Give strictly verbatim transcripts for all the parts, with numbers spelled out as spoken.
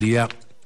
Sería,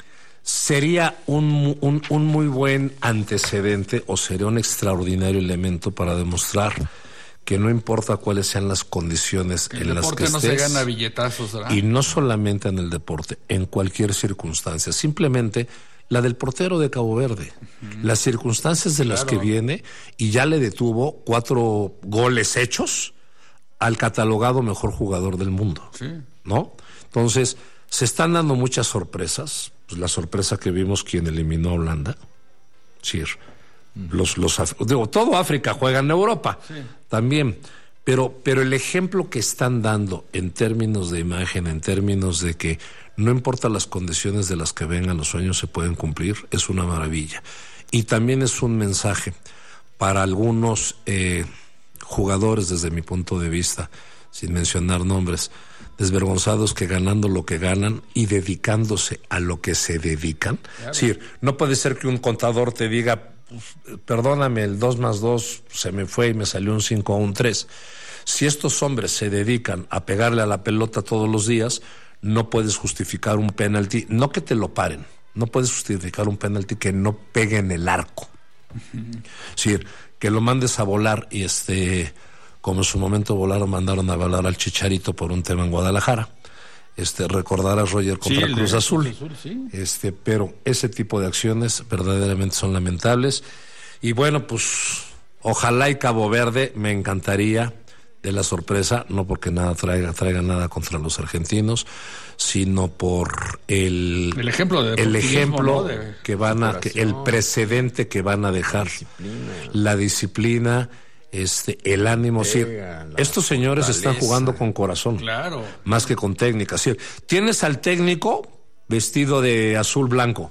sería un, un, un muy buen antecedente o sería un extraordinario elemento para demostrar que no importa cuáles sean las condiciones el en las que estés. El deporte no se gana billetazos, ¿verdad? Y no solamente en el deporte, en cualquier circunstancia. Simplemente la del portero de Cabo Verde. Uh-huh. Las circunstancias de claro. las que viene, y ya le detuvo cuatro goles hechos al catalogado mejor jugador del mundo. Sí. ¿No? Entonces, se están dando muchas sorpresas. Pues la sorpresa que vimos quien eliminó a Holanda. Sí, uh-huh. los, los, digo, todo África juega en Europa. Sí. También. Pero, pero el ejemplo que están dando en términos de imagen, en términos de que no importa las condiciones de las que vengan, los sueños se pueden cumplir, es una maravilla. Y también es un mensaje para algunos eh, jugadores, desde mi punto de vista, sin mencionar nombres, desvergonzados que ganando lo que ganan y dedicándose a lo que se dedican. Claro. Es decir, no puede ser que un contador te diga, perdóname, el dos más dos se me fue y me salió un cinco o un tres. Si estos hombres se dedican a pegarle a la pelota todos los días, no puedes justificar un penalti, no que te lo paren, no puedes justificar un penalti que no pegue en el arco. Uh-huh. Es decir, que lo mandes a volar y este, como en su momento volaron, mandaron a volar al Chicharito por un tema en Guadalajara. Este, recordar a Roger contra sí, Cruz Azul, Cruz Azul sí. este, pero ese tipo de acciones verdaderamente son lamentables. Y bueno, pues ojalá y Cabo Verde, me encantaría de la sorpresa, no porque nada traiga, traiga nada contra los argentinos, sino por el, el ejemplo, de el ejemplo ¿no? de que van a, que, el precedente que van a dejar, disciplina. la disciplina, este, el ánimo. Pega, sí, estos señores fortaleza. Están jugando con corazón, claro, más que con técnica. Sí, tienes al técnico vestido de azul blanco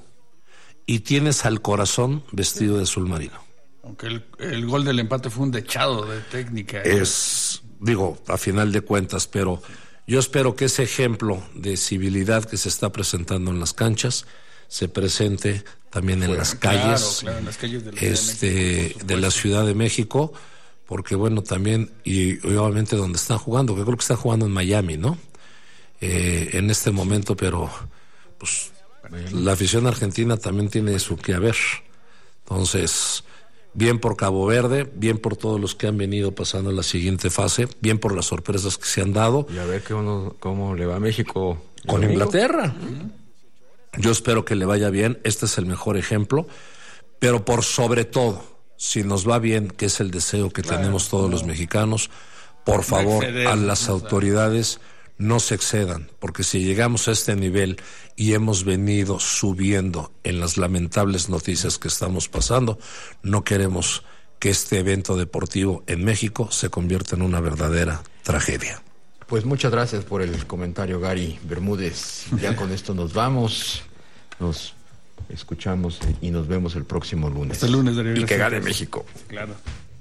y tienes al corazón vestido de azul marino. Aunque el, el gol del empate fue un dechado de técnica. Es, digo, a final de cuentas, pero yo espero que ese ejemplo de civilidad que se está presentando en las canchas se presente también en, las, claro, calles, claro, en las calles de la, este, de, México, de la Ciudad de México, porque bueno, también, y obviamente donde están jugando, que creo que están jugando en Miami, ¿no? Eh, en este momento, pero pues la afición argentina también tiene su que haber. Entonces, bien por Cabo Verde, bien por todos los que han venido pasando a la siguiente fase, bien por las sorpresas que se han dado. Y a ver qué uno, cómo le va a México. Con amigo? Inglaterra. Uh-huh. Yo espero que le vaya bien, este es el mejor ejemplo, pero por sobre todo, si nos va bien, que es el deseo que claro, tenemos todos no. los mexicanos, por favor, exceder, a las no autoridades no se excedan, porque si llegamos a este nivel y hemos venido subiendo en las lamentables noticias que estamos pasando, no queremos que este evento deportivo en México se convierta en una verdadera tragedia. Pues muchas gracias por el comentario, Gary Bermúdez. Ya con esto nos vamos, nos escuchamos y nos vemos el próximo lunes. Hasta el lunes, Darío. Y que gane México. Claro.